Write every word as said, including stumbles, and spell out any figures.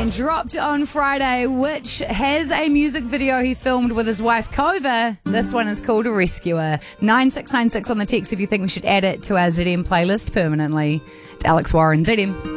song dropped on Friday, which has a music video he filmed with his wife Kova. This one is called Rescuer. nine six nine six on the text if you think we should add it to our Z M playlist permanently. It's Alex Warren, Z M.